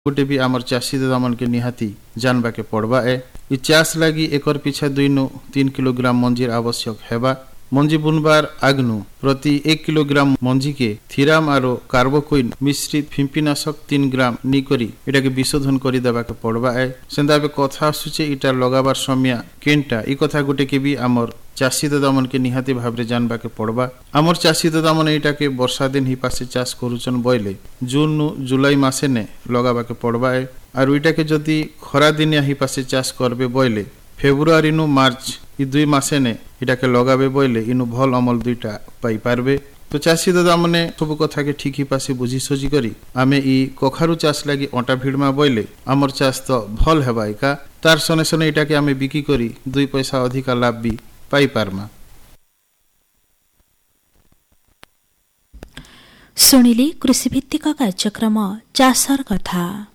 गोटे भी आमर चाषी दादा मन के निहाती जानबा के पड़बा ए। इ चाष लगी एकर पीछा 2 नु 3 किलोग्राम मंजीर आवश्यक हेबा। मंजी बुनबार आगनु प्रति 1 किलोग्राम मंजी के थीराम आरो कार्बोक्विन मिश्रित फिंपीनाशक 3 ग्राम निकरी एटा के विशोधन करी देबा के पड़बा ए। सेंदाबे कथा आसुचे इटा लगाबार समय केनटा इ कथा गोटे के भी आमर चाषी दादा मन के निहाती भाबरे जानबा के पड़बा। आमर चाषी दादा मन एटा के वर्षा दिन ही पासे चाष करूचन बइले जून नु जुलाई मासे ने लगाबा के पड़बा ए। आरो इटा के जदी खरा दिन ही पासे चाष करबे बइले फेब्रुआरी नु मार्च इ 2 मासे ने इटा के लगाबे बइले इनु भल अमल दुईटा पाई पारबे। तो चाषी दादा मने सब कथा के ठीक ही पासे बुझी सोची करी आमे इ कखारु चाष लगी अंटा भिड़मा बइले आमर चाष तो भल हेबा एका तार सने सने इटा के आमे बिकी करी 2 पैसा अधिका लाभ भी पाई पारमा। सुनिली कृषि भित्तिक कार्यक्रम चाषर कथा।